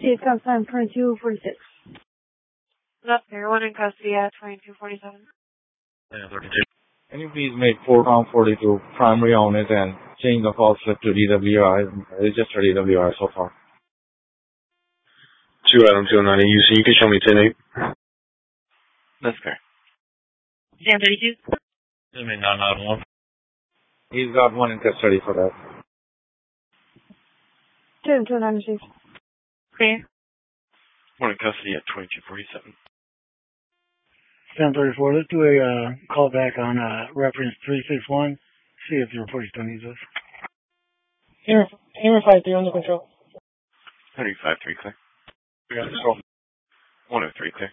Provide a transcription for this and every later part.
Stop sign 2246. That's fair. One in custody at 2247. Yeah, 32. Can you please make 4 pound 42 primary owners and change the call slip to DWI? Register DWI so far. 2 Adam 290 UC. You can show me 10-8. That's fair. Sam 32? You mean not one? He's got one in custody for that. 296. Clear. One in custody at 2247. Sam 34, let's do a call back on reference 361. See if the report still needs us. Hammer 53 under control. 153 clear. We got control. 103 clear.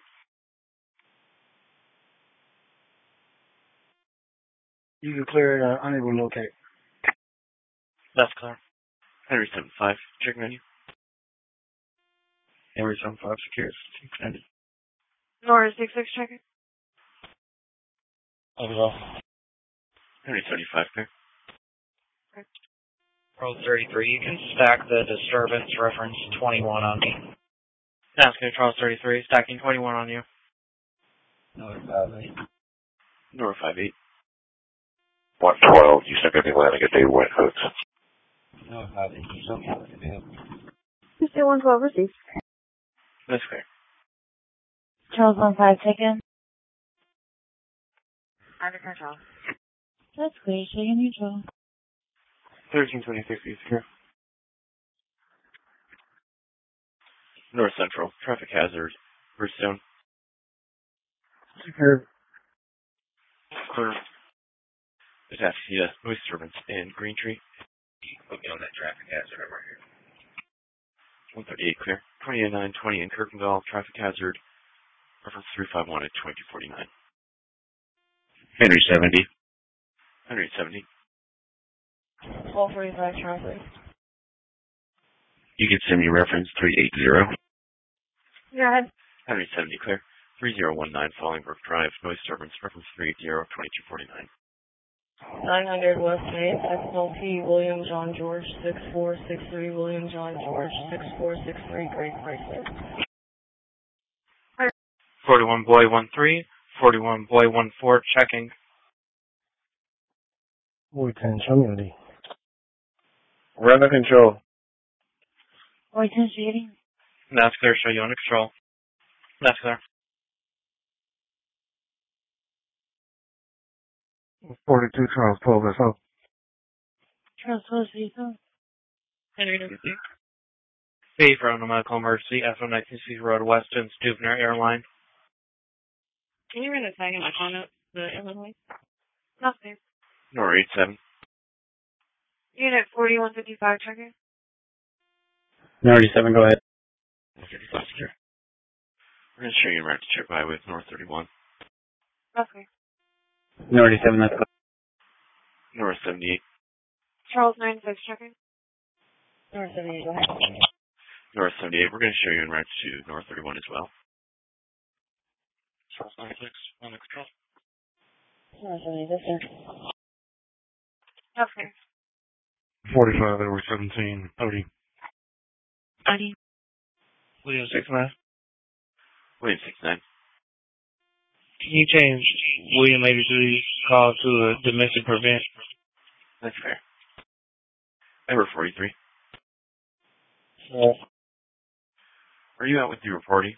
You can clear it, unable to locate. That's clear. Henry 75, check menu. Henry 75, secure, extended. Nora 66, check it. Overall. Henry 75, clear. Okay. Pro 33, you can stack the disturbance reference 21 on me. That's good, Charles 33, stacking 21 on you. Nora 58. Nora 58. 112, you stuck at the Atlantic at Dave Wet Hooks. Nora 58, you still have to be up. Tuesday 112 received. That's clear. Charles 15 taken. Under control. That's clear. Taking neutral. 1326 is here. North Central, traffic hazard, Bridgestone. Secure. Clear. Ataxia, noise disturbance, and Green Tree. Put me on that traffic hazard over here. 138 clear. 2920 in Kirkendall, traffic hazard, reference 351 at 2049. Henry 70. Henry 70. 1245 traffic. You can send me reference 380. Go ahead. Henry 70 clear. 3019 Fallingbrook Drive, noise disturbance, reference 380 2249. 900 West Main, XLT, William John George, 6463, William John George, 6463, Great Bracelet. 41 Boy 13, 41 Boy 14, checking. Boy 10, show me ID. We're under control. Boy 10 shading. That's clear, show you under control. That's clear. 42 Charles 12 SO. Charles 12 vehicle. Henry 96. B for medical emergency, F-19C Road, Weston, Stubner Airline. Can you run a tag in my phone up the Illinois? Nothing. Nora 87. Unit 4155, check it. Nora 87, go ahead. 55 secure. We're going to show you around to check by with North 31. Okay. Nora 87, that's good. Nora 78. Charles 96, check it. North 78, go ahead. North 78, we're going to show you en route to North 31 as well. Charles 96, under control. North 78, this sir. Okay. 45 over 17, 30. 90. William 69. William 69. Can you change William 83 call to a domestic prevent? That's fair. Number 43. Yes. Are you out with your party?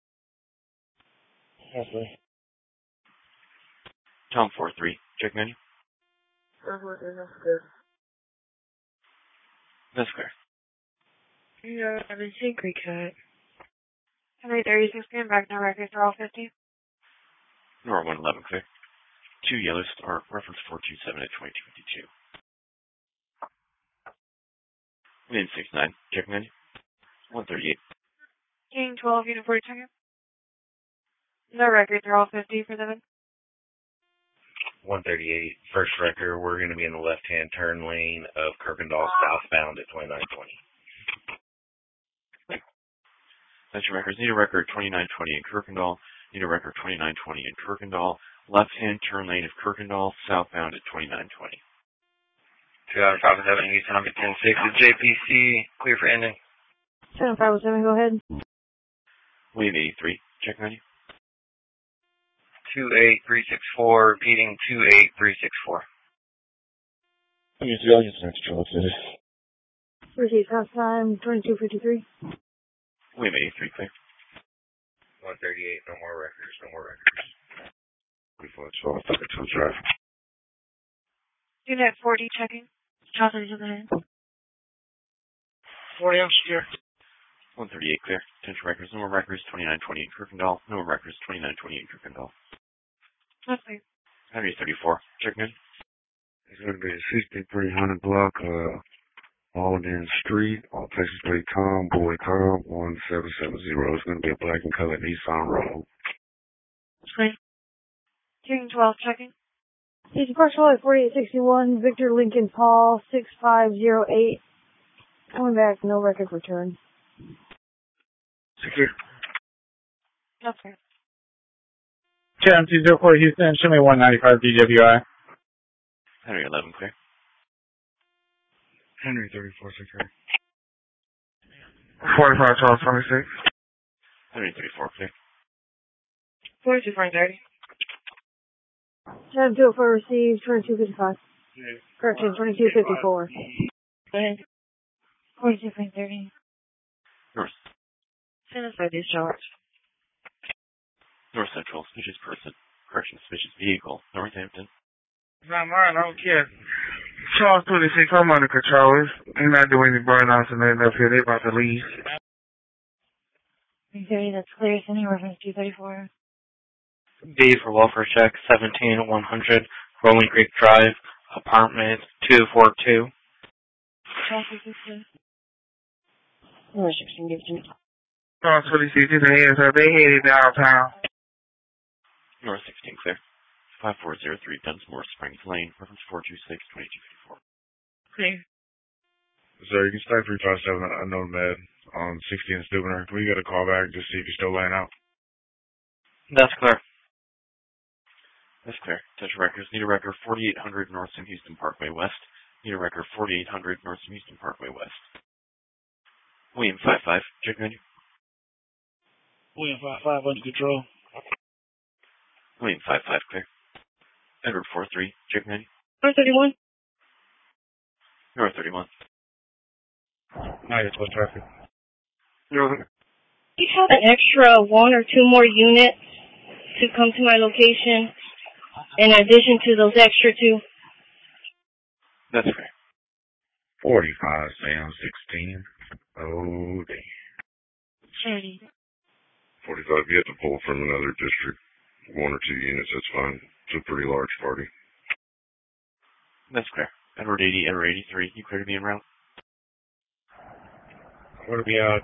Yes, sir. Tom 43. Check menu. That's clear. Yeah, I've been seeing Creek Cut. Henry 36, stand back, no records, are all 50. Nora 111 clear. 2 yellow star, reference 427 at 2252. William 69. Check menu. 138. King 12, unit 40, check it. No records, are all 50 for the 138, first record, we're going to be in the left-hand turn lane of Kirkendall southbound at 2920. That's your records. Need a record 2920 in Kirkendall. Need a record 2920 in Kirkendall. Left-hand turn lane of Kirkendall southbound at 2920. 2 hours, 5 7, Houston, I'm at 10-6. Is JPC clear for ending? 7507, go ahead. William 83, check 90. 28364, repeating 28364. Receive pass time 2253. William 83, clear. 138, no more records, no more records. 3412, traffic. Unit 40 checking. Charlie, go ahead. 40, I'm secure. 138, clear. Attention records, no more records, 2928 Kirkendall. No more records, 2928 Kirkendall. Okay. Henry 34, check 90. It's going to be a 6300 block, Alden Street, Texas Plate Boy Com 1770. It's going to be a black and colored Nissan Rogue. Screen. King 12 checking. Safety Parcel at 4861, Victor Lincoln Paul 6508. Coming back, no record return. Secure. Okay. Chat 204 Houston, show me 195 DWI. Henry 11, clear. Henry 34, secure. 451226. Henry 34, clear. 4230. 7204 received, 2255. Correction, 2254. Go ahead. 4230. North. Send us by discharge. North Central, suspicious person. Correction, suspicious vehicle. Northampton. It's not mine, I don't care. Charles 26, I'm under control. They're not doing any burnouts and nothing up here. They're about to leave. 330, that's clear. Sending reference 234. D for welfare check, 17100, Rolling Creek Drive, apartment 242. Charles 26. Number 16 Gibson. Charles 26, just a hands up. They headed downtown. North 16, clear. 5403 Dunsmore Springs Lane, reference 426-2254. Clear. Sir, you can start 357 unknown med on 60 and Steubener. We got a call back to see if you're still laying out. That's clear. That's clear. Touch records. Need a record 4800 North St. Houston Parkway West. Need a record 4800 North St. Houston Parkway West. William 55, check menu. William 55 under control. William 55, clear. Edward 43, check menu. North 31. North 31. Nice, what traffic? No. Do you have an extra 1 or 2 more units to come to my location in addition to those extra 2? That's clear. 45 Sam 16. Oh, damn. 30. 45, you have to pull from another district. 1 or 2 units, that's fine. It's a pretty large party. That's clear. Edward 80, Edward 83, you clear to be en route? We're going to be at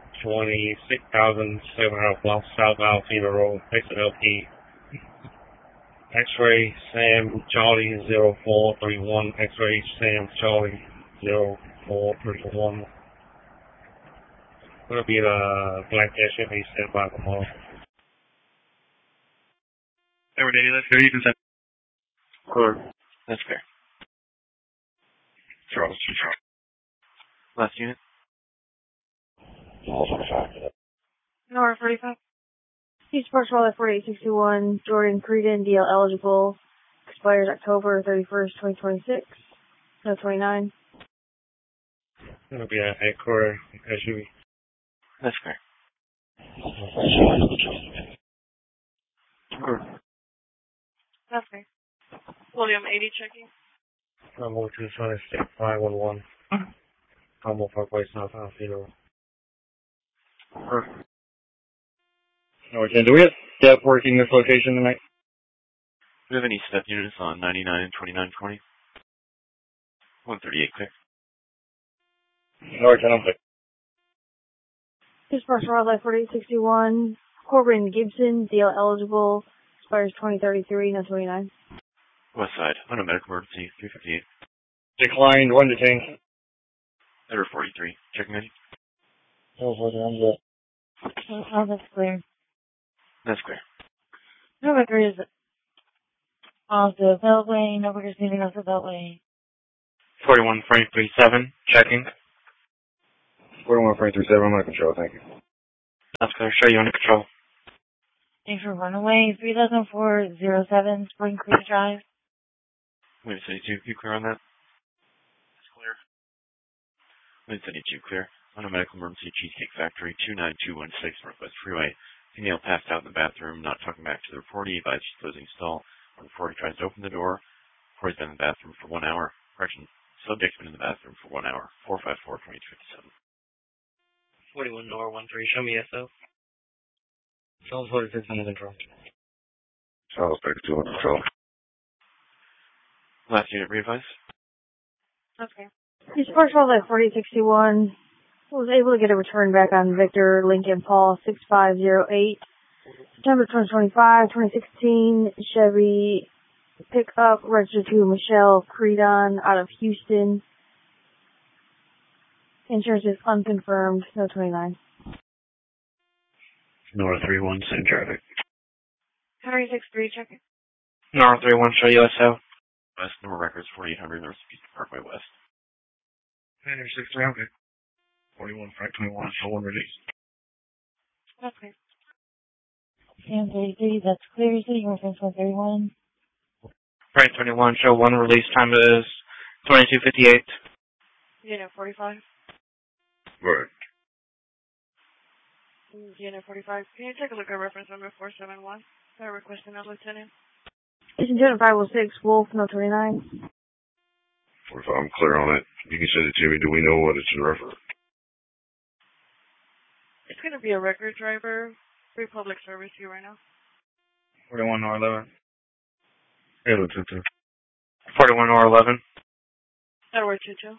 26,700 block south Alpena Road, exit LP. X-ray Sam Charlie 0431. X-ray Sam Charlie 0431. We're going to be at a black dash FA set by tomorrow. Edward 80, let's go. You can send. Clear. That's fair. Charles. Last unit. North 45. East Parcel at 4861, Jordan Creedon, DL eligible. Expires October 31st, 2026. No 29. Going to be at headquarters SUV. That's fair. That's fair. William 80 checking. I'm going to try to stay 511. Combo Parkway South Alpena Road. Do we have step working this location tonight? Do you have any step units on 99 and 2920? 138 clear. No, I can't. East Parcel at 4861, Corbin Gibson, DL eligible. Expires 2033, no 29. West side, on a medical emergency, 358. Declined, 1 detained. Edward 43, checking menu. Oh, that's clear. That's clear. No records off the beltway. No records moving off the beltway. 41 Frank 37, checking. 41.37, I'm under control, thank you. That's clear. Show you under control. Thanks for runaway 300407 Spring Creek Drive. Wind 72, you clear on that? That's clear. Wind 72, clear. On a medical emergency, Cheesecake Factory, 29216 Northwest Freeway. Female passed out in the bathroom, not talking back to the reportee, advised she's closing stall. When the reportee tries to open the door, reportee's been in the bathroom for 1 hour. Correction, subject's been in the bathroom for 1 hour. 454-2857. 41 Nor 13, show me SO. Charles 46 under control. Charles 32 under control. Last unit re-advise. Okay. His first call at 4061 was able to get a return back on Victor Lincoln Paul 6508. September 2025, 2016 Chevy pickup registered to Michelle Credon out of Houston. Insurance is unconfirmed. No 29. Nora 31, same traffic. Henry 63 checking. Nor 31, show you SO. West, Nora Records, 4800 North Houston Parkway West. Henry 63, okay. 41, Frank 21, so one release. Okay. Sam 33, that's clear. City reference 131. Frank 21, show 1 release. Time is 22:58. Unit 45. Right. Unit 45. Can you take a look at reference number 471? They're requesting a lieutenant. It's in Unit 506, Wolf, no 29. 45, I'm clear on it. You can send it to me. Do we know what it's in reference? It's going to be a record driver. Free public service here right now. 41 or 11. Edward 22. 41 or 11. Edward 22.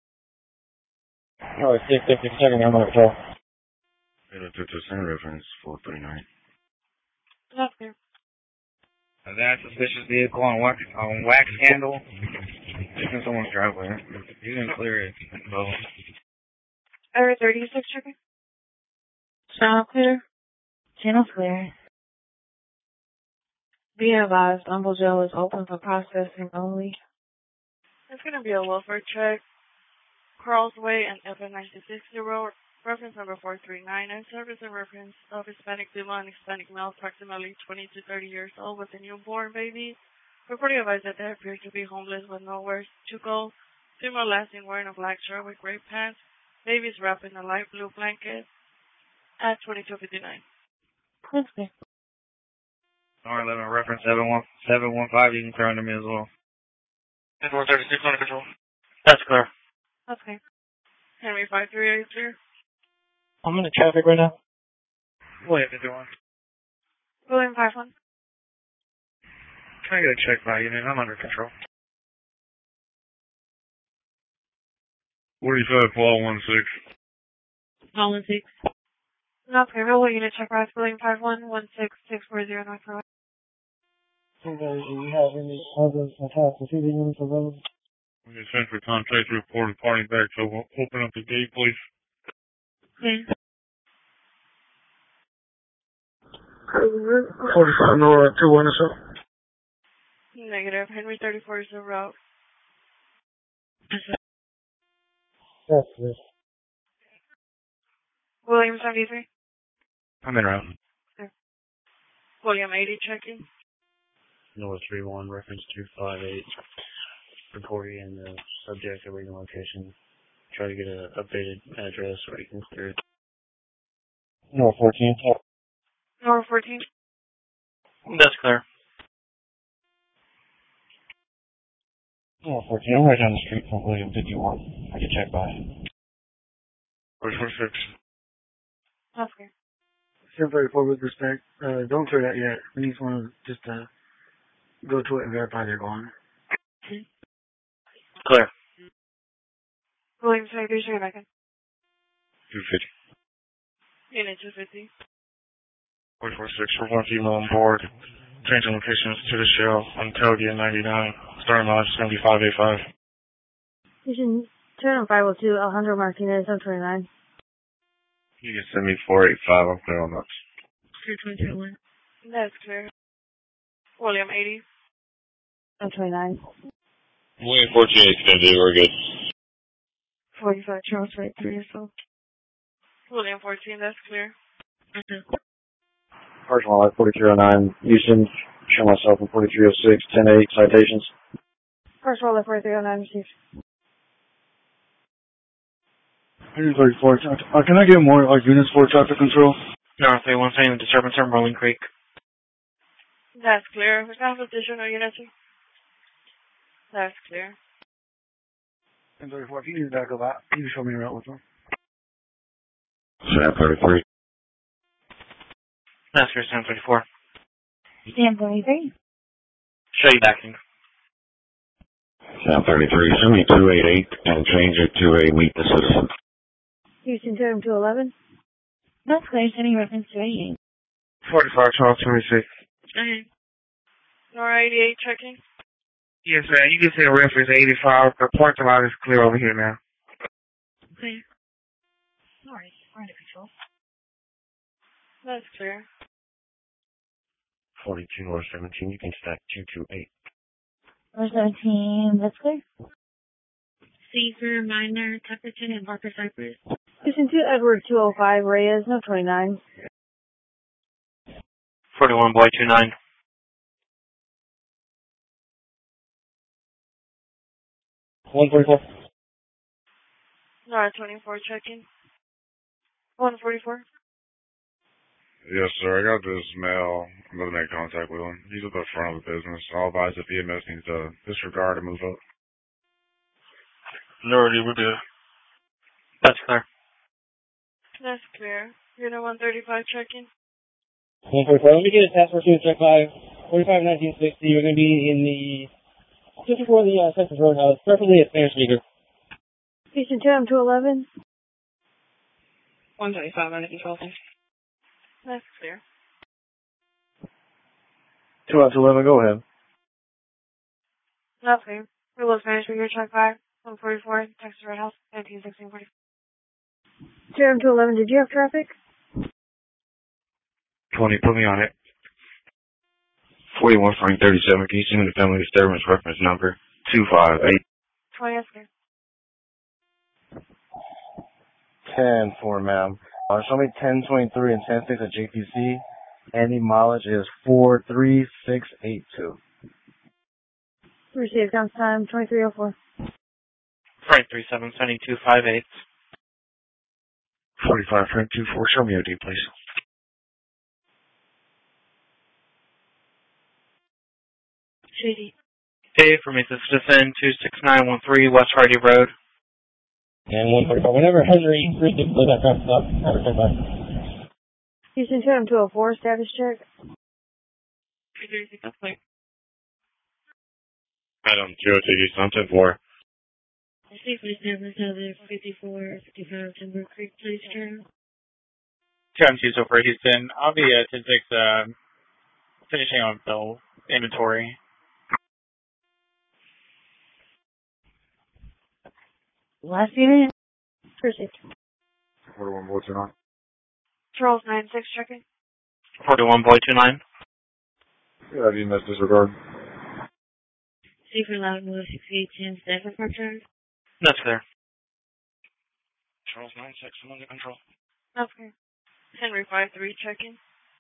Oh, 657, I'm under control. Edward 22, same reference, 439. That's clear. That suspicious vehicle on wax handle. It's in someone's driveway. You didn't clear it. Well, Edward 36 checking. Channel clear. Channel clear. Be advised, Humble Joe is open for processing only. It's going to be a welfare check. Carlsway and FN960. Reference number 439. And service and reference of Hispanic female and Hispanic male, approximately 20 to 30 years old, with a newborn baby. Reporting advised that they appear to be homeless with nowhere to go. Female last seen wearing a black shirt with gray pants. Baby's wrapped in a light blue blanket at 22:59. Okay. R11 reference 715. You can clear under me as well. 136 under control. That's clear. Okay. Henry 53, are you clear? I'm in the traffic right now. Wait, if you're on. William 51. Can I get a check by unit? I'm under control. 45, Paul 16. Paul 16. Okay, roll unit check rise. William 51, 16640 North Road. Do we have any other attacks to see the units available? We just sent for contact to report a party back, so we'll open up the gate, please. Okay. 45 Nora 21 or so. Negative. Henry 34 is the route. That's it. William 73. I'm in route. Okay. William 80 checking. North 31, reference 258. Reporting the subject of reading location. Try to get an updated address so you can clear it. North 14. North 14. That's clear. North 14. I'm right down the street from William 51. I can check by. 46. Okay. 734 with respect. Don't clear that yet. We just want to just go to it and verify they're going. Clear. William 73, check back in. 250. Unit 250. 446, we're one female on board. Changing locations to the shell on Tailgate 99. Starting mileage is going to be 585. Station 20502, Alejandro Martinez, 729. You can send me 485, I'm clear on that. 221. That's clear. William 80. 729. William 48, we're good. 45 Charles Right 3 or so. William 14, that's clear. Personal Life 4309, Houston. Show myself in 4306, 10-8, citations. First roll at 4309 received. 134. Can I get more units for traffic control? No, 31 saying disturbance on Rolling Creek. That's clear. We have additional units. That's clear. 1034. If you need to back up, you can show me around with them. Sam 33. That's clear, Sam 34. Sam 33. Show you backing. Sam 33. Send me 288 and change it to a meet the citizen. Houston 211. That's clear. Sending reference to 88. 45, Charles 26. Okay. Nora 88 checking. Yes, sir. You can say reference 85. The parking lot is clear over here now. Okay. Alright, we're under control. That's clear. 42 North 17, you can stack 228. North 17, that's clear. Caesar, Minor, Tuckerton, and Parker Cypress. Houston 2, Edward 205, Reyes, no 29. 41 Boy 29. Nora 24 checking. 144. Yes, sir. I got this male. I'm going to make contact with him. He's at the front of the business. I'll advise if EMS needs to disregard and move up. Already with the... That's clear. That's clear. Unit 135 checking. 144. Let me get a task force unit check by 45 1960. You're going to be in the just before the Texas Roadhouse, preferably a Spanish speaker. Houston 2, I'm 211. 135 under control. That's clear. 2 out to 11, go ahead. That's clear. We will Spanish speaker check by 144, Texas Roadhouse, 1916 40. 2, I'm 211, did you have traffic? 20, put me on it. 41 Frank 37, can you send me the family disturbance reference number 258? 20, that's clear. 10 for ma'am. Show me 1023 and 106 at JPC. Any mileage is 43682. Received, counts time 2304. Frank 37, sending 258. 45 Frank 24, show me OD, please. Shady. Dave for me to descend 26913 West Hardy Road. And 144. Whenever Henry Bridget goes that traffic stop, have a check by. Houston 2, I'm 204, status check. 336, that's clear. Adam, 202, I'm 10-4. Safely established other 54, 55 Timber Creek, please turn. Kevin Tuso for Houston. I'll be at 10-6, finishing on bill inventory. Last unit? Received. 41 Boy 29. Charles 96 checking. 41 Boy 29. Yeah, EMS disregard. Safer Loudon, 6810, staff report charge. That's clear. Charles 96, I'm under control. That's clear. Henry 53 checking.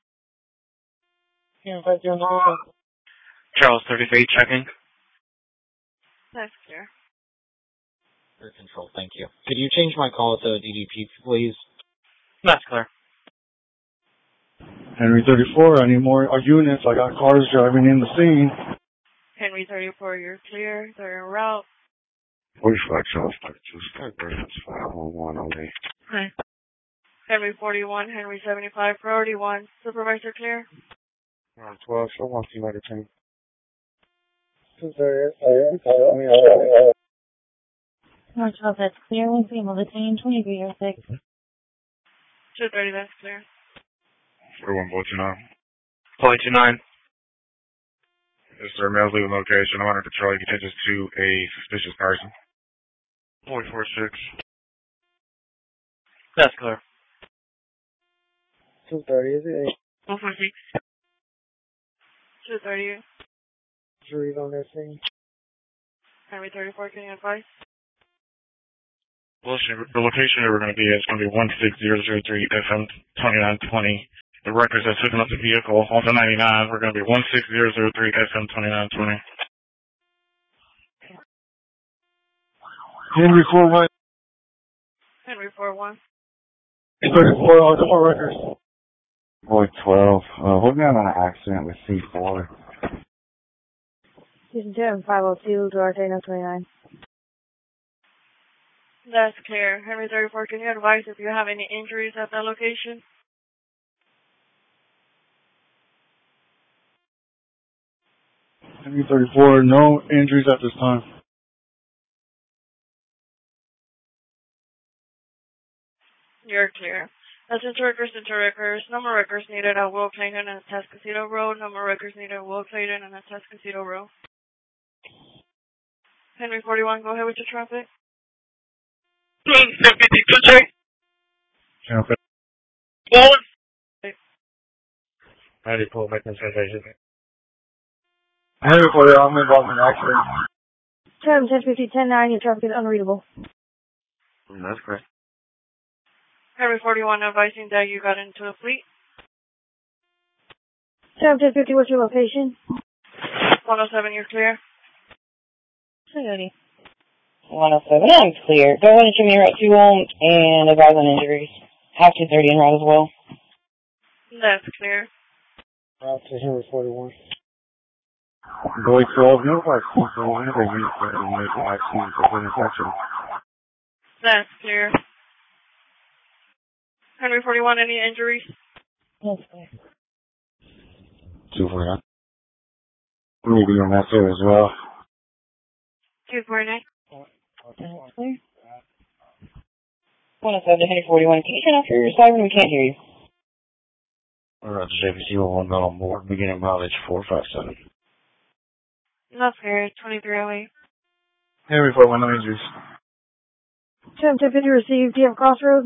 Charles 33 checking. That's clear. Air control, thank you. Could you change my call to DDP, please? That's clear. Henry 34, I need more units. I got cars driving in the scene. Henry 34, you're clear. They're en route. 45 Charles 32, stack reference 511 only. Hi. Henry 41, Henry 75, priority 1. Supervisor clear. 12, so 1 team out of 10. North 12, that's clear. 1 female detained, 2306. 230, that's clear. 41 Boy 29. Boy 29. Yes, sir. Male's leaving location. I'm under control. You can take this to a suspicious person. 446. That's clear. 230, is it? 146. 230. Jury's on that scene. Henry 34, can you advise? The location that we're going to be at is going to be 16003 FM 2920. The records that's hooking up the vehicle on the 99, we're going to be 16003 FM 2920. Henry 41. Henry 41. 34 on the records. Boy 12. We're going on an accident with C4. Houston 10, 502, Duarte, no 29. That's clear. Henry 34, can you advise if you have any injuries at that location? Henry 34, no injuries at this time. You're clear. That's into records. No more records needed at Will Clayton and Atascocito Road. No more records needed at Will Clayton and Atascocito Road. Henry 41, go ahead with your traffic. 1050, Okay. How do you pull back in citation? Henry 40, I'm involved in an accident. 1050, 10-9, your traffic is unreadable. That's correct. Henry 41, advising that you got into a fleet. 1050, what's your location? 107, you're clear. Coyote. 107, I'm clear. Go ahead and show me your route 2 and advise on injuries. Have 230 en route as well. That's clear. Route to Henry 41. Boy 12, notify Corporal whenever you make an accident or intersection. That's clear. Henry 41, any injuries? Yes, clear. 249. Maybe on that there as well. 249. Clear. 107 to Henry 41. Can you turn off your siren? We can't hear you. Alright, the JPC will go on board, beginning mileage 457. That's clear. 2308. Henry 41, no injuries. 1050 received. Do you have crossroad?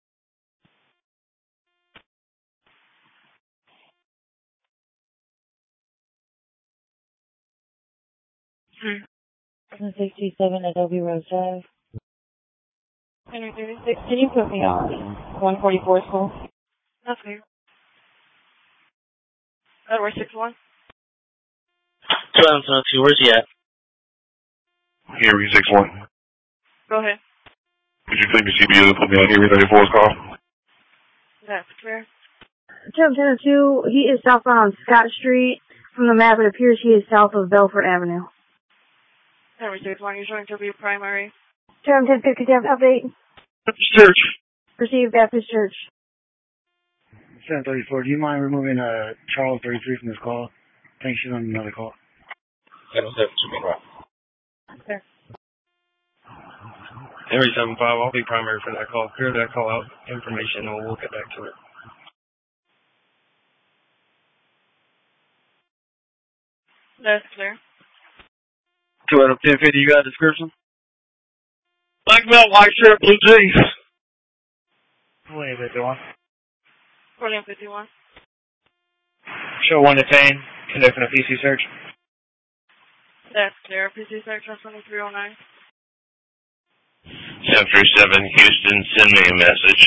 Hmm. 67 Adobe Road 5. Henry 36. Can you put me on 144 school? That's clear. Edward 61. 2 where's he at? Henry 61. Go ahead. Could you please CBU put me on Henry 34's call? That's clear. 1002, he is southbound on Scott Street. From the map, it appears he is south of Belfort Avenue. Henry 61, you're showing to be primary. 1050, do you have an update? Baptist Church. Received Baptist Church. 734, do you mind removing Charles 33 from this call? I think she's on another call. 707, should be right. Okay. Henry 75, I'll be primary for that call. Clear that call out information and we'll get back to it. That's clear. 2 out of 1050, you got a description? Black belt, white shirt, blue jeans. William 51. William 51. Show 1 detained. Conducting a PC search. That's clear. PC search on 2309. 737, Houston, send me a message.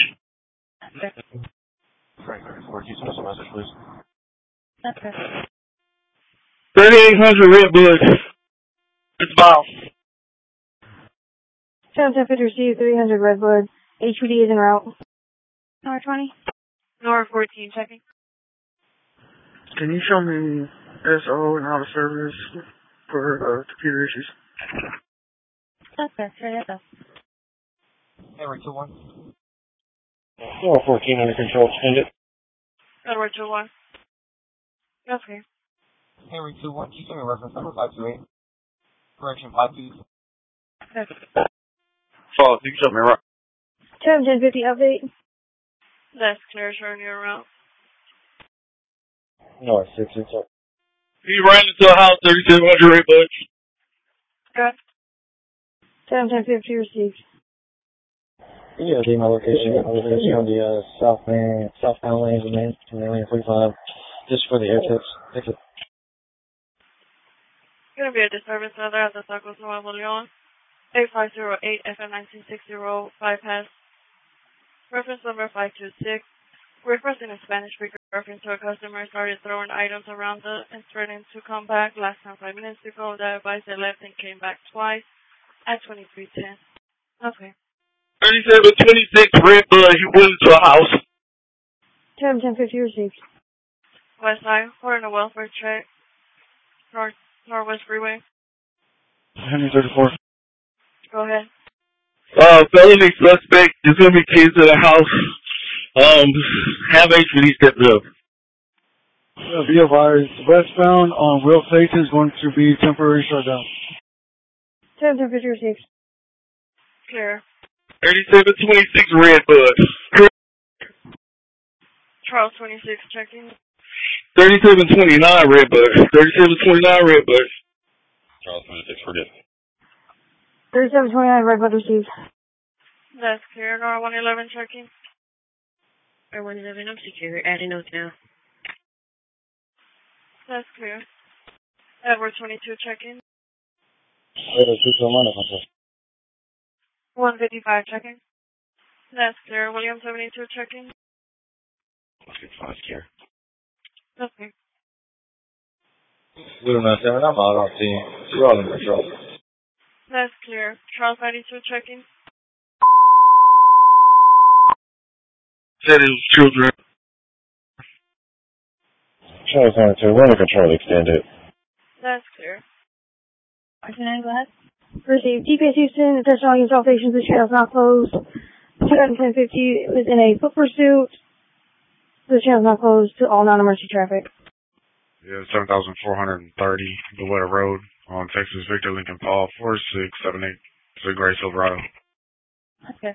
Frank 34, can you send us a message, please? Okay. 3800 Redwood. It's Miles. 1050 received 300 Redwood. HPD is en route. Nor 20. Nor 14, checking. Can you show me SO and out of service for computer issues? Okay, sure, yes. Henry 21. 14 under control, extended. Edward 21. Okay. Henry 21, can you send me reference number 528? Correction 52. So, you can show me right. 1050 update. That's clear, showing your route. North 66. He ran into a house, 3700 Redwood. Good. 1050 received. Yeah, my location on the southbound lanes of main 45, just for the air tips. Gonna be a disturbance weather at the Tacos Nuevo Leon. 8508 FM 1960 bypass. Reference number 526. Requesting a Spanish speaker reference to a customer started throwing items around and threatening to come back. Last time 5 minutes ago, the advice they left and came back twice at 2310. Okay. 3726 Red Bud, he went into a house. 1050 received. West side, ordering a welfare check. Northwest Freeway. Henry 34. Go ahead. Felony suspect is going to be kids in the house. Have HPD stepped up. Be advised, westbound on Will Station is going to be temporary shutdown. 1050 received. Clear. 3726 Red Bud. Charles 26 checking. 3729 Red Bud. 3729 Red Bud. Charles 26, we're good. 3729 Red Bud received. That's clear. Nora 111 checking. Or 111, I'm secure. Adding notes now. That's clear. Edward 22 checking. 155 checking. That's clear. William 72 checking. Let's get 5 here. Okay. William 97, I'm out on scene. You're all in control. That's clear. Charles 92 checking. Said it was children. Charles 92, we're under control extended. That's clear. Can I go ahead? Received. DPS Houston, attention all units, all stations, the channel is not closed. 1050 is in a foot pursuit. The channel is not closed to all non-emergency traffic. Yeah, 7,430 Belletta Road on Texas Victor Lincoln Paul 4678. It's a Gray Silverado. Okay.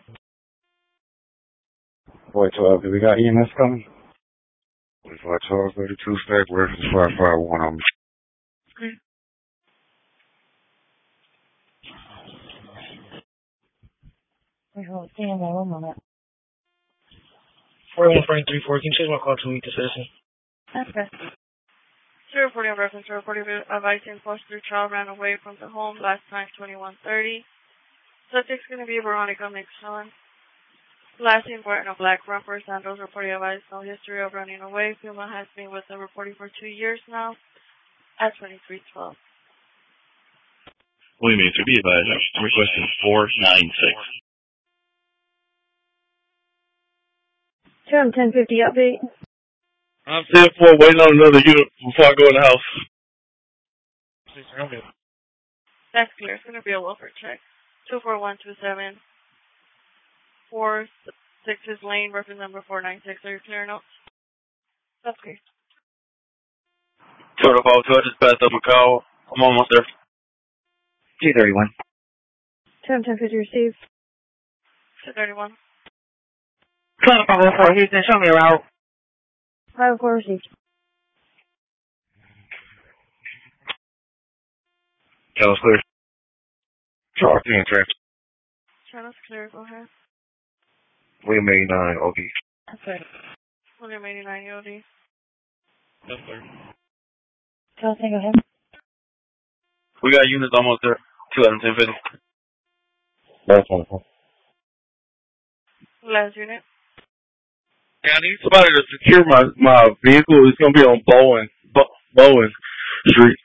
Boy 12, do we got EMS coming? 1232 stack, reference 551 on me. Okay. Wait, hold on, stay on there 1 moment. 4134, can you change my call to meet the session? Okay. 040 on reference, 040 advising foster child ran away from the home last time 2130. Subject's going to be Veronica Mixon. Last seen wearing a black romper, sandals, reporting advice, no history of running away. Female has been with them reporting for 2 years now at 2312. William to be advised, requesting 496. 1050 update. I'm 10-4 waiting on another unit before I go in the house. That's clear. It's going to be a welfare check. 24127. 46 Lane, reference number 496. Are you clear notes? That's clear. Turn up all to I just passed up a call. I'm almost there. G31. 1050 received. 231. Clinic on 4, Houston, show me around. 504 received. Channel's clear. Charles 10 traffic. Channel's clear. Go ahead. William 89 OD. Okay. William 89 OD. That's clear. Charles 10, go ahead. We got units almost there. 21050. That's wonderful. Last unit. Yeah, I need somebody to secure my vehicle. It's going to be on Bowen Street.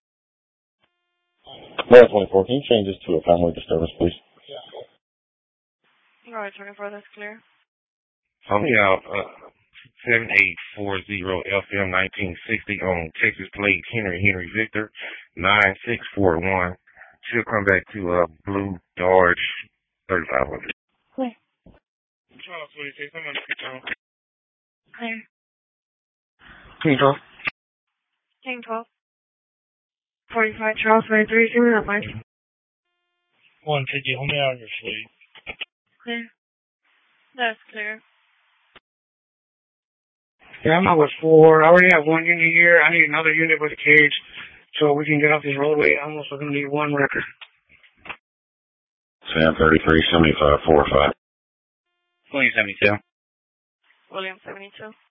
That's 24. Can you change this to a family disturbance, please? Alright, 24, that's clear. I'm out 7840 FM 1960 on Texas Plate Henry Victor 9641. She'll come back to Blue Dodge 3500. Clear. Charles 26, I'm on the Clear. King 12. King 12. 45 Charles 23, give me that mic. 150, hold me out on your sleeve. Clear. That's clear. Yeah, I'm out with 4. I already have 1 unit here. I need another unit with a cage so we can get off this roadway. I'm also going to need 1 wrecker. Sam 33 75 45. William 72. William 72.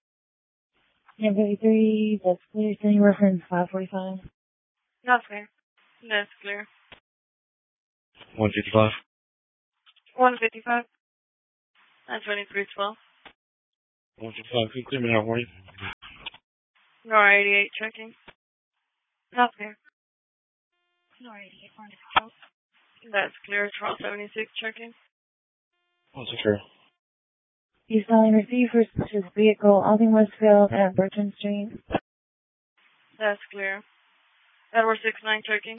1053, that's clear. Standing reference 545. That's clear. That's clear. 155. 155. And 2312. 155. Can you clear me out for you? Nora 88 checking. Not clear. Nora 88 on the control. That's clear. Charles 76 checking. What's it for? He's calling received for his vehicle, Alton Westfield at Burton Street. That's clear. Edward 69 checking.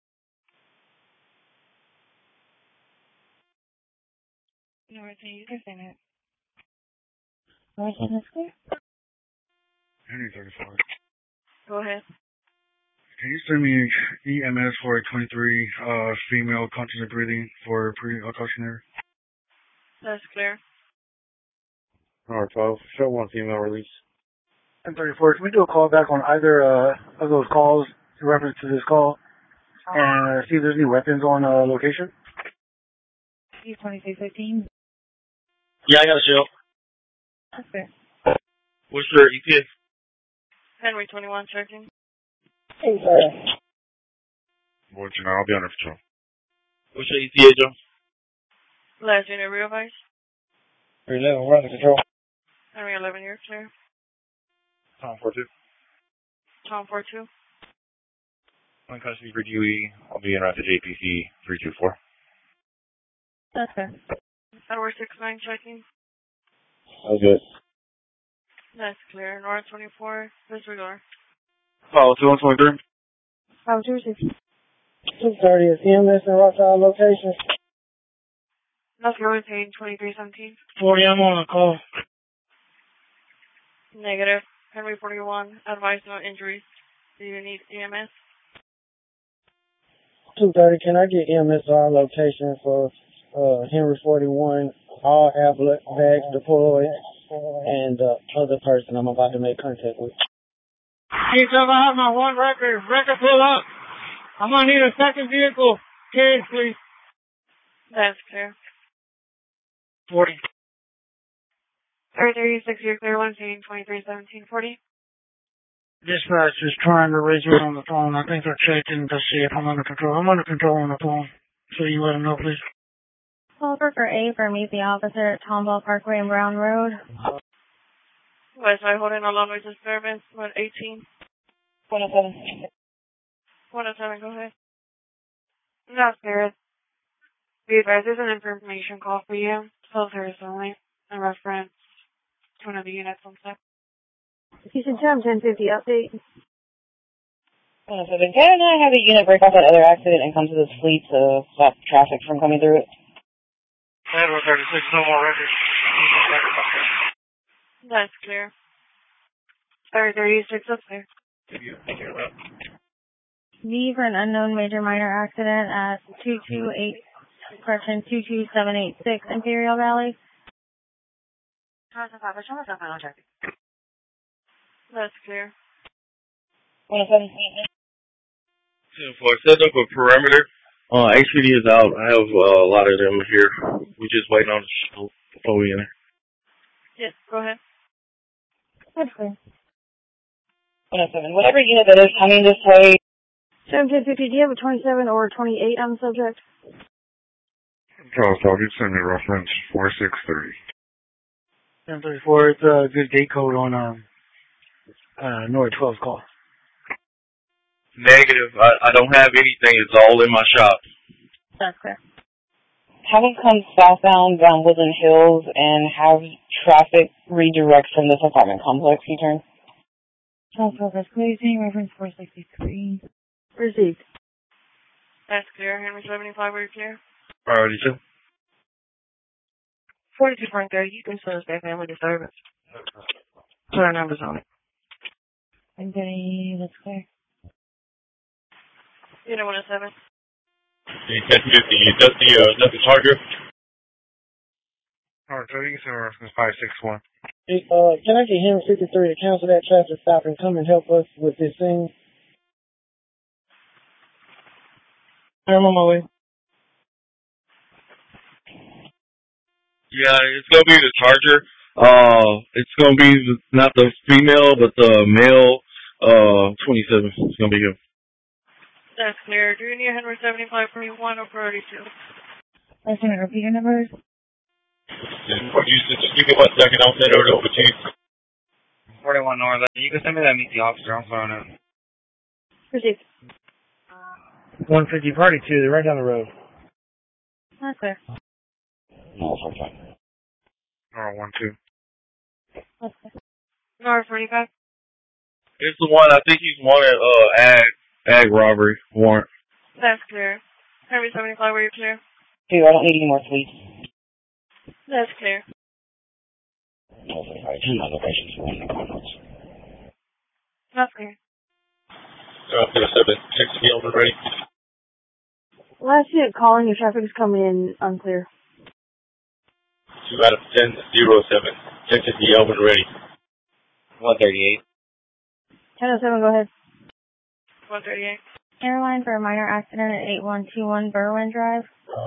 Nora, you can say that. Nora, that's clear. Henry 34. Go ahead. Can you send me EMS for a 23 female continuous breathing for precautionary? That's clear. Nora 12. Show 1 female release. 1034. Can we do a call back on either of those calls in reference to this call and see if there's any weapons on location? He's 2615. Yeah, I got a shield. That's fair. What's your ETA? Henry 21 checking. Hey, sir. Boy, you know, I'll be on the patrol. What's your ETA, Joe? Last unit real vice. 311, we're under control. Henry 11, you're clear. Tom 42. Tom 42. One custody for Dewey. I'll be in route to JPC 324. That's fair. Edward 69 checking. That's good. That's clear. Nora 24, disregard. Follow 2123. How was your 60? 230 is EMS and Rothschild location. That's going to 2317. 40, I'm on a call. Negative. Henry 41, advised no injuries. Do you need EMS? 230, can I get EMS to our location for Henry 41, all ambulance bags deployed, and other person I'm about to make contact with? Hey, tell I have my one record. Record pull up. I'm gonna need a second vehicle. Carriage, please. That's clear. 40. 36, you're clear. 2317, 40. Dispatch is trying to reach me on the phone. I think they're checking to see if I'm under control. I'm under control on the phone. So you let them know, please. Call for A for meet the officer at Tomball Parkway and Brown Road. West side holding a long way disturbance. 118. 107. 107, go ahead. That's fair. Be advised, there's an information call for you. Cell service only. In reference to one of the units on set. Houston Town 1050 update. 107. Can I have a unit break off that other accident and come to this fleet to stop traffic from coming through it? Edward 36, no more records. That's clear. 36, that's clear. V for an unknown major minor accident at 22786 Imperial Valley. That's clear. 107. For set up a perimeter. HPD is out. I have a lot of them here. We're just waiting on the show before we enter. Yes, go ahead. That's clear. 107. Whatever unit that is coming this way. 1750, do you have a 27 or 28 on the subject? Charles, you send me reference 463. 1034, it's a good gate code on North 12's call. Negative. I don't have anything. It's all in my shop. That's clear. Have them come southbound down Woodland Hills and have traffic redirect from this apartment complex, U-turn. Charles Progress Closing, reference 463. Received. That's clear. Henry 75, are you clear? Priority 2. 42.30, you can suspect family disturbance. Put our numbers on it. And then that's clear. Unit 107. That's the Charger. Alright, so you can send me reference 561. Hey, can I get him 53 to cancel that traffic stop and come and help us with this thing? I'm on my way. Yeah, it's gonna be the Charger. It's gonna be not the female, but the male. 27. It's gonna be him. That's clear. Do you need Henry 75.1 or priority 2? Last name and repeat your numbers. Just give me 1 second. I'll send it over to you. 41 North. You can send me that meet the officer. I'm phone it. Received. 150 party 2, they're right down the road. That's clear. No, it's okay. 12. That's clear. North 45. It's the one, I think he's wanted, ag robbery warrant. That's clear. Henry 75, were you clear? Dude, I don't need any more, please. That's clear. That's clear. 7, 6 be over ready. Last unit calling, your traffic is coming in unclear. 2 out of 10, 07. Texas be over ready. 138. 1007, go ahead. 138. Airline for a minor accident at 8121 Berwyn Drive.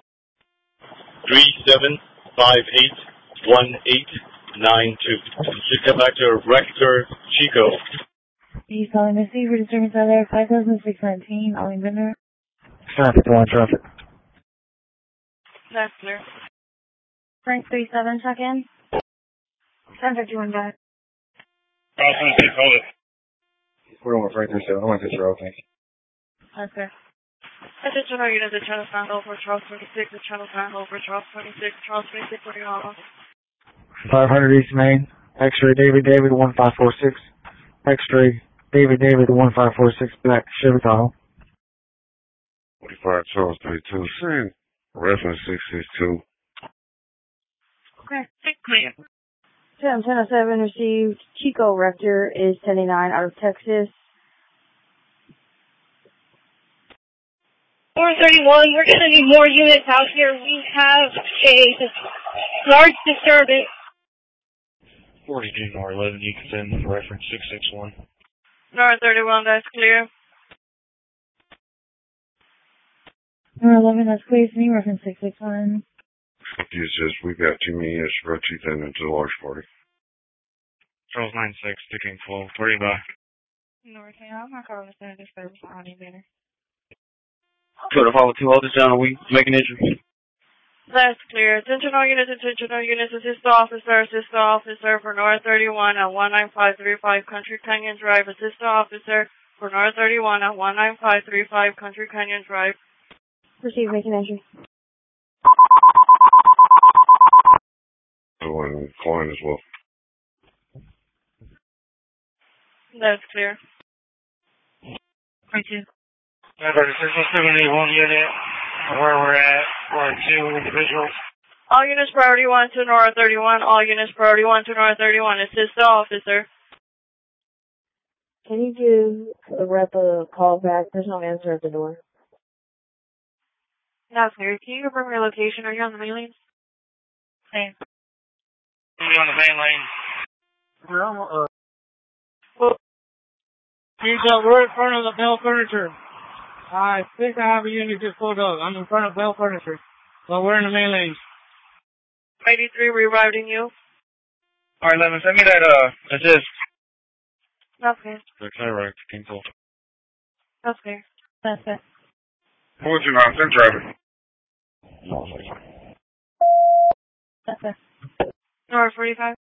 37581892. Should come back to Rector Chico. He's calling Missy for disturbance out there 5619 Ollie Bender. Traffic, go on traffic. That's clear. Frank 37 check in. 1051 back. 26, hold it. We're on with Frank 37. I want to roll, thank you. That's clear. Attention all units at Channel Sound over Charles 26, at Channel Sound over Charles 26, Charles 26, what are you on? 500 East Main, X-ray David 1546, X-ray David 1546, black Chevy Tahoe. 45 Charles 32, same. Reference 662. Okay, clear. 1007 received. Chico Rector is 79 out of Texas. 431, we're going to need more units out here. We have a large disturbance. 42 North 11, you can send reference 661. North 31, that's clear. North 11, that's clear to me. Reference 661. It's just, we got too many units to rotate that into a large party. Charles 96, sticking 12, 30 back. North, I'm not calling this in a disturbance on any minute. 2 follow 2, hold this down, are we making entry? That's clear. Attention all units, assist the officer for North 31 at 19535 Country Canyon Drive. Assist the officer for North 31 at 19535 Country Canyon Drive. Receive, making entry. And Klein as well. That's clear. Thank you. 71 unit, where we're at, we're 2 individuals. All units priority 1 to North 31. All units priority 1 to North 31. Assist the officer. Can you give the rep a call back? There's no answer at the door. That's clear. Can you confirm your location? Are you on the main lane? Same. We're on the main lane. We're almost, we're in front of the Bell Furniture. I think I have a unit just pulled up. I'm in front of Bell Furniture. Well, we're in the main lane. 83, rerouting you. Alright, 11, send me that, assist. Okay. That's right, King 12. Okay. That's it. 429, send driver. That's it. North 45.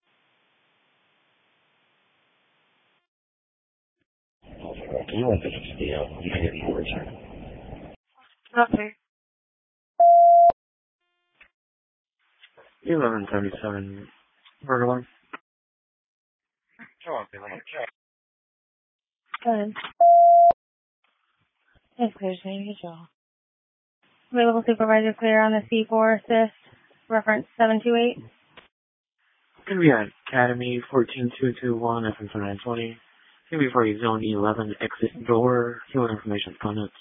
Okay. 1177, Berlin. Come on, people. Go ahead. That's clear to me. Good job. Available supervisor clear on the C4 assist. Reference 728. Gonna be at Academy 14221, FM 920. Gonna be for a Zone 11 exit door. Fuel information components.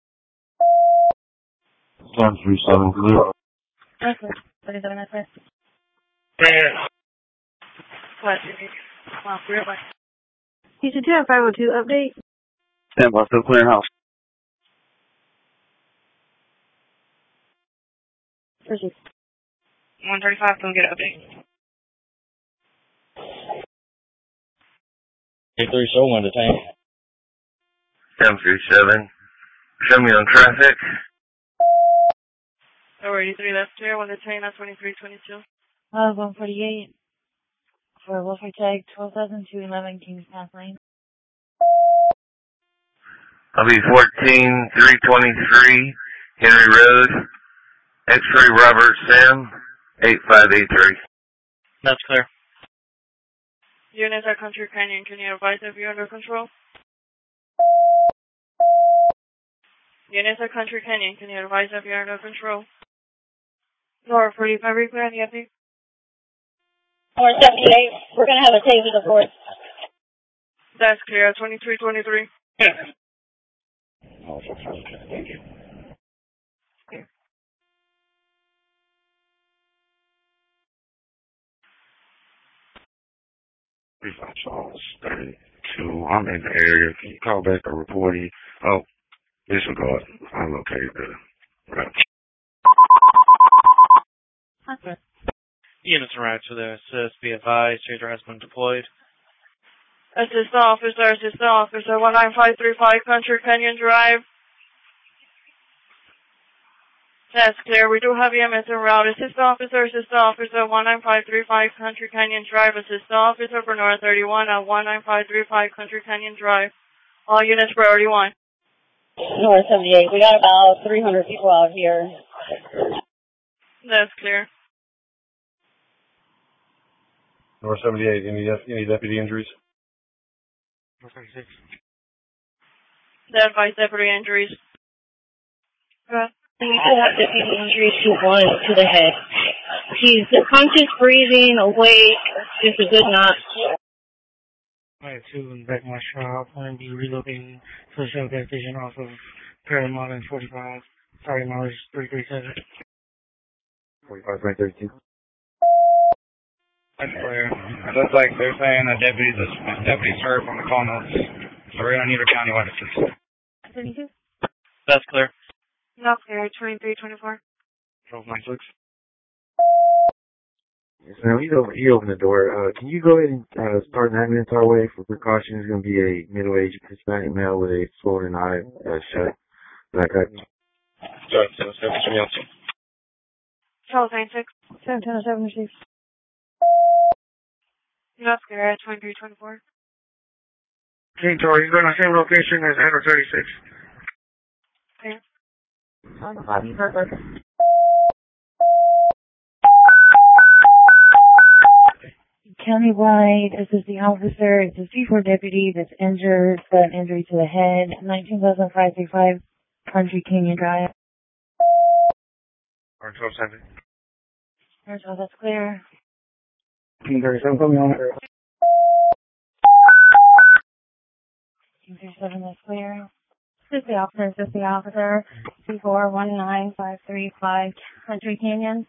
1037, clear. That's clear. 37, that's clear. What? Wow, we're like. Houston 2 502 update. Stand by, still clearing house. Proceed. 135, don't get update. 83 show one to tank. 737. Show me on traffic. 83, that's clear. 110 at 2322. 148 for welfare check, 12,211 Kings Pass Lane. I'll be 14323 Henry Road. X-ray Robert Sam 8583. That's clear. Units at Country Canyon, can you advise if you're under control? Units at Country Canyon, can you advise if you're under control? North 45, are you clear on the FD? North 78, we're going to have a taser to force. That's clear at 2323. Oh, okay, thank you. Charles 32. I'm in the area. Can you call back a reporting? Oh, disregard. I located the route. Okay. Units arrived to the assist. Be advised, taser has been deployed. Assist officer, 19535 Country Canyon Drive. That's clear. We do have EMS en route. Assist officer, 19535 Country Canyon Drive. Assist officer for North 31 at 19535 Country Canyon Drive. All units priority 1. North 78, we got about 300 people out here. That's clear. North 78, any deputy injuries? North 36. That advice deputy injuries. Go ahead. We still have deputy injuries to one to the head. He's conscious, breathing, awake, just a good knot. I have 2 in the back of my shop. I'm going to be relocating to the Shell gas station off of Paramount and 45. Sorry, mileage 337. 45.32. That's clear. It looks like they're saying that deputies hurt on the call notes. So we're going to need a countywide assist. 32. That's clear. Not clear, 2324. 1296. Yes, ma'am. He opened the door. Can you go ahead and start 9 minutes our way for precaution? It's going to be a middle-aged Hispanic male with a swollen eye shut. Black eye. Charles 96. 710 Not clear, 2324. King Tower, he's going to the same location as Echo 36. Clear. Perfect. Countywide assisting officer, it's a C4 deputy that's injured, got an injury to the head, 19,535 Country Canyon Drive. R12-7. Airtel, that's clear. King 37, put me on it. King 37, that's clear. Assisting officer, C4 19535 Country Canyon.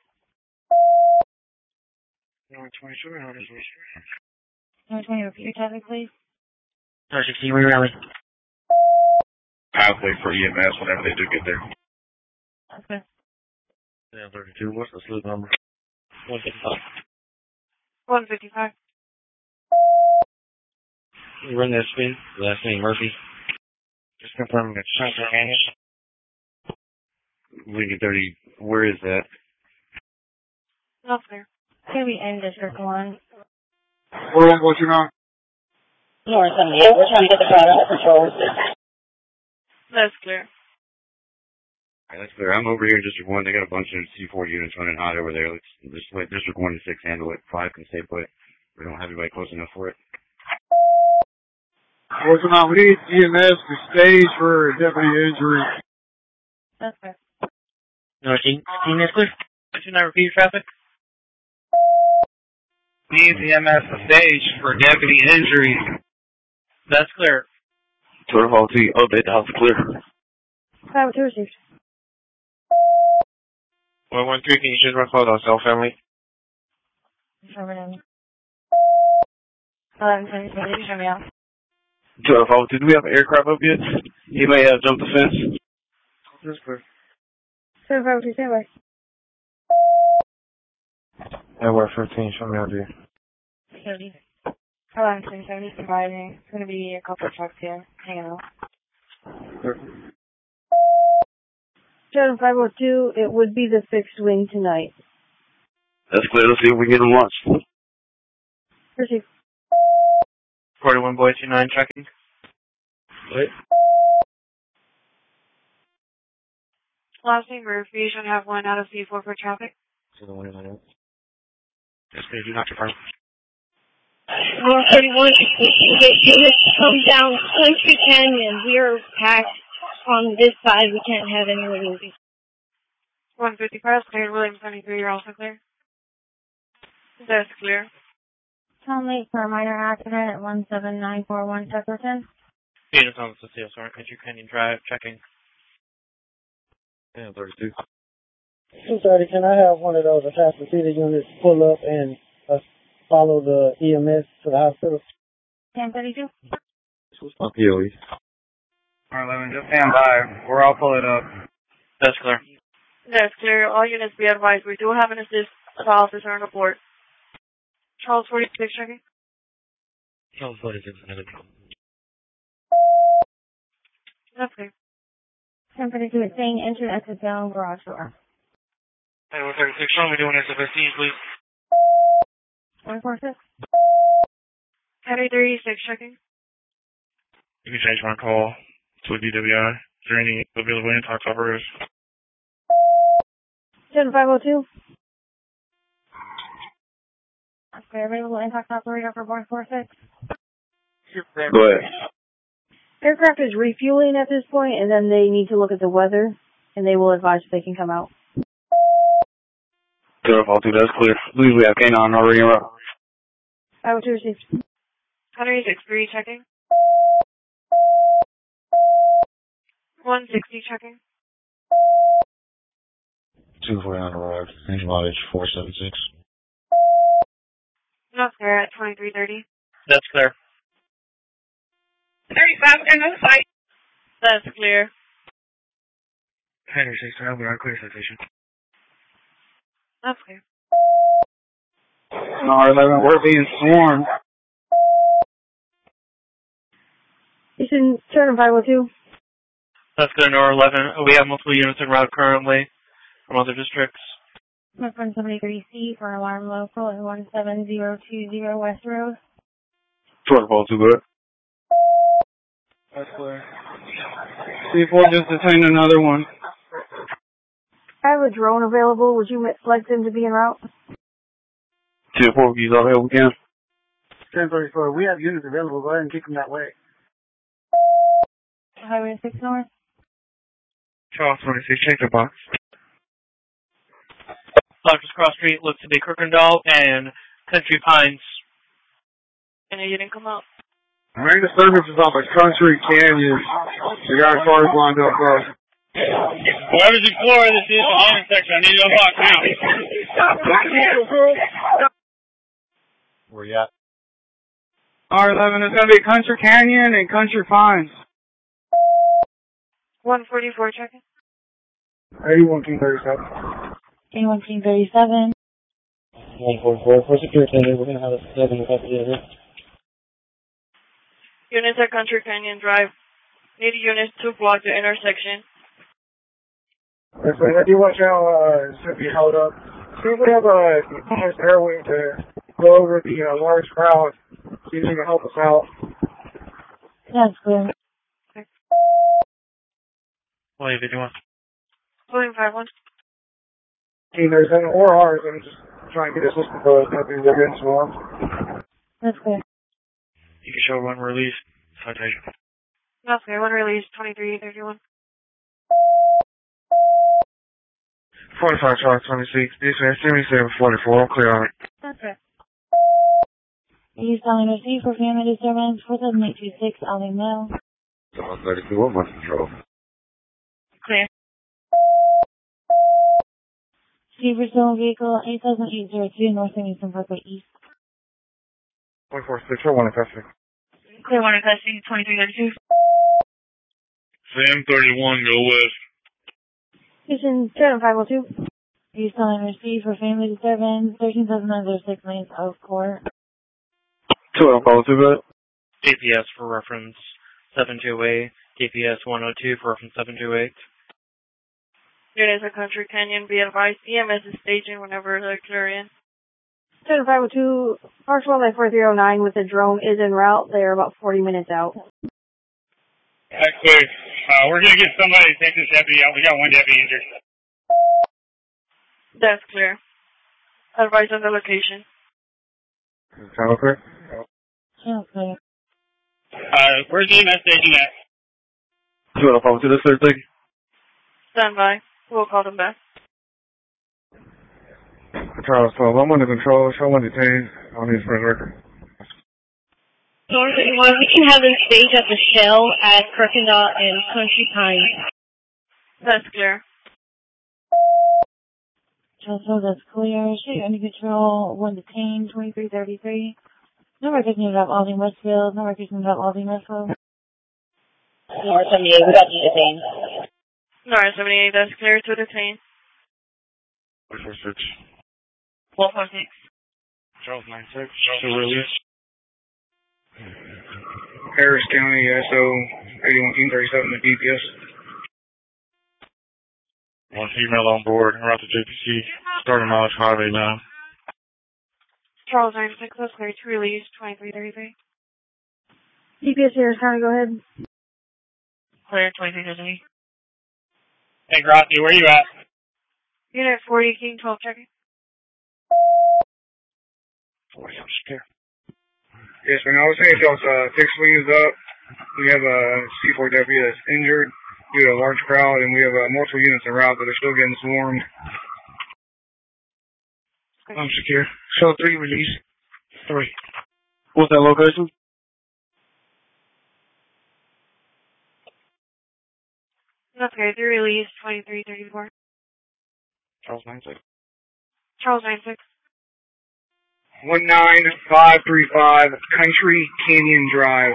20, repeat your traffic, please. 16, rally. I'll wait for EMS whenever they do get there. Okay. Yeah, 32. What's the slip number? 155. 155. You run that spin. Last name Murphy. Just confirming it's Country Canyon. Lincoln 30, where is that? Not clear. It's going to be in District 1. What you know? North 78, we're trying to get the crowd under control. That's clear. Alright, that's clear. I'm over here in District 1. They got a bunch of C4 units running hot over there. Let's just let District 1 and 6 handle it. 5 can stay put. We don't have anybody close enough for it. What's going on? We need EMS to stage for deputy injury. That's fair. No, 18 is clear. Can I repeat your traffic? Needs EMS to stage for deputy injury. That's clear. Total Hall T, update the house clear. 502 received. 113, can you just run call on cell family? Affirmative. 11, hear me out. 12 Hall T, do we have an aircraft up yet? He may have jumped the fence. That's clear. 502, stand by. Airware 15, show me out there. 30. 11, 70, surviving. It's going to be a couple of trucks here. Hanging out. Perfect. Channel 502, it would be the fixed wing tonight. That's clear. Let's see if we get them lunch. Proceed. 41 Boy 29 checking. Wait. Last name Murphy should have one out of C4 for traffic. So the one in my notes. Yes, clear. Do not confirm. North 31, get units come down Country Canyon. We are packed on this side. We can't have any movies. 155 cleared. Williams 23, you're also clear. That's clear. Tom late for a minor accident at 17941 Tuckerton. Units on the CSR, Country Canyon Drive, checking. Yeah, 32. 230, can I have one of those Attachment City units pull up and follow the EMS to the hospital? 1032. On POE. R11, just stand by. We're all pulling up. That's clear. That's clear. All units be advised. We do have an assist officer on the board. Charles 46 checking. Charles 46, another. That's clear. 1032 is saying enter exit down garage door. Hey, 136, show me doing SFSD, please. 146. Heavy 36 checking. You can change my call to a DWI. Is there any available in-talk operators? Channel 502. Okay, available in-talk operator for 146. Go ahead. Aircraft is refueling at this point, and then they need to look at the weather, and they will advise if they can come out. Channel 502, that's clear. I believe we have K9 already en route. 502 received. 163 checking. 160 checking. 249 arrived. Engine mileage 476. Not clear at 2330. That's clear. 35 and on site. That's clear. Henry 6 we are clear citation. That's clear. R11, we're being swarmed. Houston, Channel 502. That's clear, NOR 11. We have multiple units en route currently from other districts. 173C for alarm local at 17020 West Road. Channel 502, go ahead. That's clear. C4 just detained another one. I have a drone available. Would you like them to be en route? 10-4, use all the help we can. 1034, we have units available. Go ahead and keep them that way. Highway 6 North. Charles 26, check the box. Doctors Cross Street looks to be Kirkendall and Country Pines. And you didn't come out. Marina service is off at Country Canyon. We got cars lined up for us. Whoever's exploring this is the intersection. I need you to unlock now. Where you at? R11 is going to be Country Canyon and Country Pines. 144 checking. 81 King 37. 81 King 37. 144. For security, we're going to have a 7 copy of it. Units at Country Canyon Drive. Need units to block the intersection. That's right. I do watch out, it should be held up. See if we have a nice airway to go over the large crowd. See if you can help us out. That's clear. What did you want? William 51. King 37 or ours. I'm just trying to get a system for us. Maybe we're getting swarmed. That's clear. You can show one release. Citation. That's clear. One release, 2331. 45 Charles 26. Dispatch 7744. I'm clear on it. That's clear. Use calling receipt for family disturbance 47826 Alvin Mill. Charles 32, what must control? Clear. See for stolen vehicle 80802 North Eastern Parkway East. 146. What one in custody? Clear one in custody, 2332. Sam 31, go west. Houston, Channel 502. Use calling receipt for family disturbance 13,906 lanes of court. 12-4, go ahead. DPS for reference 728. DPS 102 for reference 728. Units at Country Canyon, be advised, EMS is staging whenever they're clear in. 502, Parks Wildlife 4309 with the drone is en route. They are about 40 minutes out. That's clear. We're going to get somebody to take this deputy out. We got one deputy injured. That's clear. Advise on the location. Channel clear? Okay. Where's the EMS station at? 205 to this third thing. Stand by. We'll call them back. Charles 12, I'm under control. Show one detained on his front record. Source 81, we can have them stage at the Shell at Kirkendall and Country Pines. That's clear. Also, that's clear. State under control. 1 detained, 2333. No records needed of Aldine Westfield. No records needed of Aldine Westfield. North 78, we got the detained. North 78, that's clear to detain. 446. 446. Charles 96. To release. Harris County, SO 8137 to DPS. One female on board. Route to JPC. Starting mileage 589. Charles 96, that's clear to release 2333. DPS Harris County, go ahead. Clear 2333. Hey, Grossi, where you at? Unit 40, King 12 checking. Yes, man. I was saying, y'all's fixed wings up. We have a C4 deputy that's injured due to a large crowd, and we have multiple units en route, but they're still getting swarmed. I'm secure. Show 3, release 3. What's that location? That's clear to release 2334. Charles 96. Charles 96. 19535 Country Canyon Drive.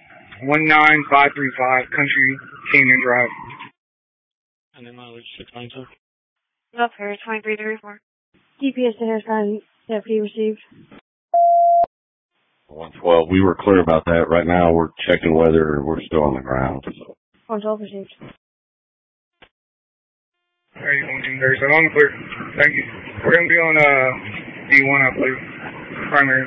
19535 Country Canyon Drive. And then mileage 692. That's clear 2334. DPS to Harris County, deputy received. 112, we were clear about that. Right now we're checking whether we're still on the ground. 112 received. Alright, 130, so on the clear. Thank you. We're going to be on D1, I believe. Primary.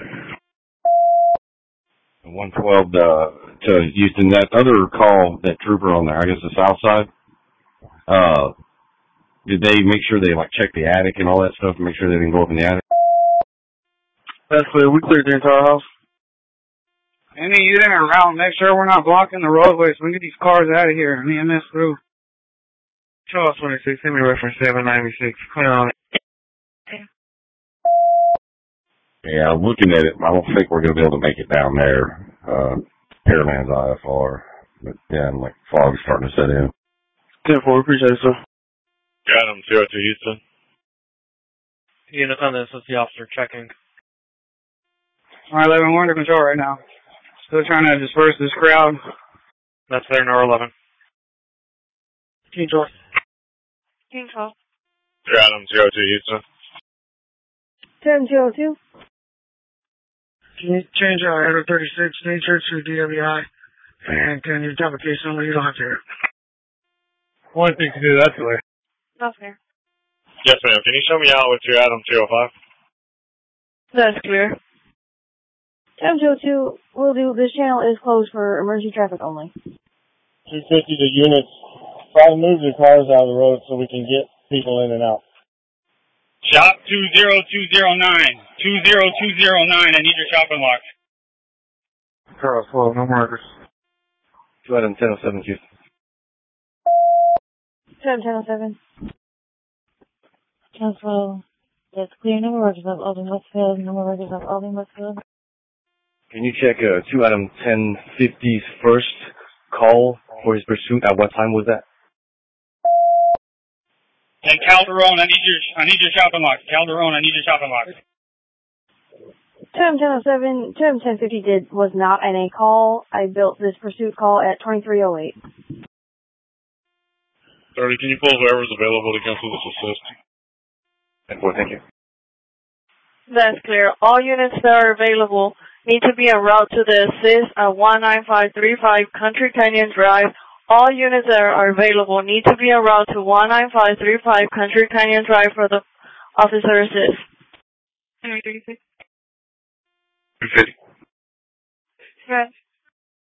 112 to Houston. That other call, that trooper on there, I guess the south side, did they make sure they check the attic and all that stuff to make sure they didn't go up in the attic? That's clear. We cleared the entire house. Any unit around, make sure we're not blocking the roadways. We get these cars out of here. EMS through. Charles 26, send me reference 796. Clear on it. Yeah, I'm looking at it. I don't think we're going to be able to make it down there. Pearland's IFR. But yeah, fog's starting to set in. 10-4, appreciate it, sir. Got him, 02 Houston. Unit on this, what's the officer checking? Alright, 11, we're under control right now. Still trying to disperse this crowd. That's there, NOR 11. King 12. King 12. Got him, 02 Houston. 7202. Can you change our Edward 36 nature to DWI? And can you tell the case number? You don't have to hear. 162, that's clear. That's clear. Yes, ma'am. Can you show me out with your Adam 205? That's clear. 7202 will do. This channel is closed for emergency traffic only. 250 to units. Try to move the cars out of the road so we can get people in and out. Shop 20209. 20209. I need your shopping lock. Charles 12, no markers. 21007 Houston. 1007. Council, that's clear. No more records of Aldine Westfield. No more records of Aldine Westfield. Can you check 2 Adam 1050's first call for his pursuit? At what time was that? And Calderon, I need your shopping lock. Calderon, I need your shopping lock. 1007, 1050 was not in a call. I built this pursuit call at 2308. 30, can you pull whoever's available to cancel this assist? 10-4, thank you. That's clear. All units that are available need to be en route to the assist at 19535 Country Canyon Drive All units that are available need to be en route to 19535 Country Canyon Drive for the officer assist. Henry 36. 250. Right.